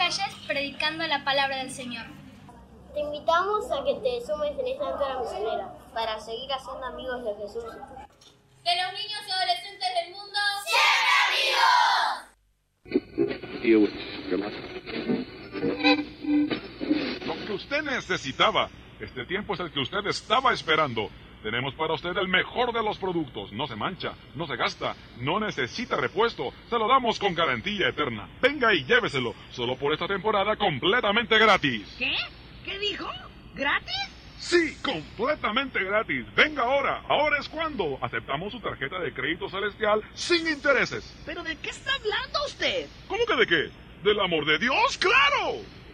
calles predicando la palabra del Señor. Te invitamos a que te sumes en esta aventura misionera para seguir haciendo amigos de Jesús. Que los niños y adolescentes del mundo ¡siempre amigos! Lo que usted necesitaba. Este tiempo es el que usted estaba esperando. Tenemos para usted el mejor de los productos. No se mancha, no se gasta, no necesita repuesto. Se lo damos con garantía eterna. Venga y lléveselo. Solo por esta temporada completamente gratis. ¿Qué? ¿Qué dijo? ¿Gratis? Sí, completamente gratis. Venga ahora. Ahora es cuando aceptamos su tarjeta de crédito celestial sin intereses. ¿Pero de qué está hablando usted? ¿Cómo que de qué? ¿Del amor de Dios? ¡Claro!